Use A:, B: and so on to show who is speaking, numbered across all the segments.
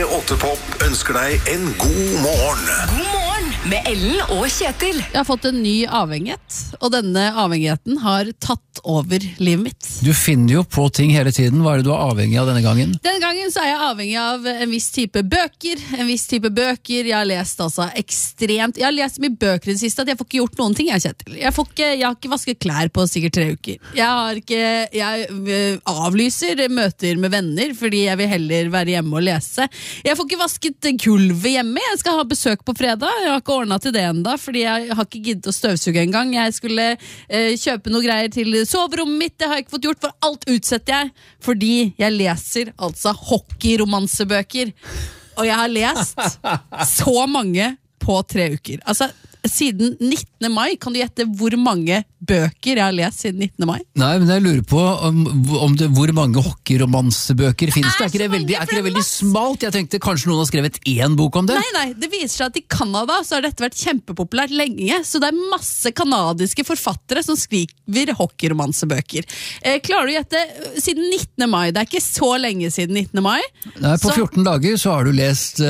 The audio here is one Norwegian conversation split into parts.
A: P8 Pop ønsker deg en god morgen.
B: God morgen med Ellen og Kjetil.
C: Jeg har fått en ny avhengighet, og denne avhengigheten har tatt over livet mitt.
D: Du finner jo på ting hele tiden. Hva er det du er avhengig av denne gangen?
C: Denne gangen så er jeg avhengig av en viss type bøker. Jeg har lest altså ekstremt. Jeg har lest så mye bøker i det siste at jeg får ikke gjort noen ting, Kjetil. Jeg har ikke vasket klær på sikkert 3 uker. Jeg avlyser møter med venner, fordi jeg vil heller være hjemme og lese. Jeg får ikke vasket gulvet hjemme. Jeg skal ha besøk på fredag. Jeg har ikke ordnet til det enda, fordi jeg har ikke giddet å støvsuge en gang. Jeg skulle kjøpe noe greier til soverommet mitt. Det har jeg ikke fått gjort, for alt utsetter jeg. Fordi jeg leser altså hockeyromansebøker. Og jeg har lest så mange på 3 uker. Altså, siden 19. mai, kan du gjette hvor mange bøker jeg har lest siden 19. mai?
D: Nei, men jeg lurer på hvor mange hockeyromansebøker finnes det? Er ikke det veldig smalt? Jeg tenkte kanskje noen har skrevet 1 bok om det?
C: Nei, det viser seg at i Canada så har dette vært kjempepopulært lenge, så det er masse kanadiske forfattere som skriver hockeyromansebøker. Klarer du å gjette siden 19. mai? Det er ikke så lenge siden 19. mai.
D: Nei, på 14 dager så har du lest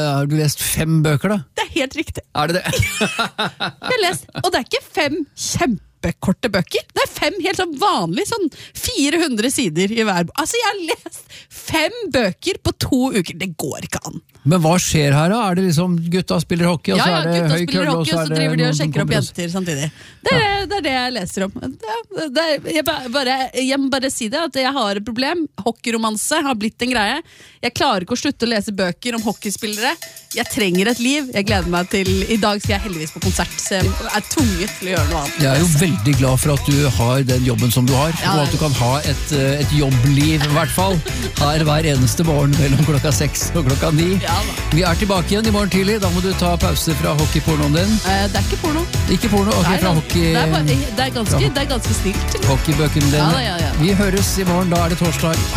D: 5 bøker da?
C: Det er helt riktig.
D: Er det det?
C: Jeg har lest, og det er ikke 5 kjempekorte bøker. Det er 5 helt sånn vanlig, sånn 400 sider i hver. Altså, jeg har lest 5 bøker på 2 uker. Det går ikke an.
D: Men hva skjer her da? Er det liksom gutta spiller hockey, og så er det høy kølle, og så er det
C: driver de og
D: noen som
C: sjekker opp
D: kommer
C: jenter samtidig. Det er det jeg leser om. Jeg må bare si det, at jeg har et problem. Hockeyromanse har blitt en greie. Jeg klarer ikke å slutte å lese bøker om hockeyspillere. Jeg trenger et liv. Jeg gleder meg til, i dag skal jeg heldigvis på konsert, så jeg er tvunget til å gjøre noe annet.
D: Jeg er jo veldig glad for at du har den jobben som du har, og at du kan ha et jobbliv i hvert fall, her hver eneste morgen mellom klokka 6 og klokka 9. Vi er tilbake igjen i morgen tidlig. Da må du ta pause fra hockeypornoen din.
C: Det er ikke porno.
D: Ikke porno, ok, fra hockey.
C: Det er ganske snilt.
D: Hockeybøkene dine.
C: Ja.
D: Vi høres i morgen, da er det torsdag.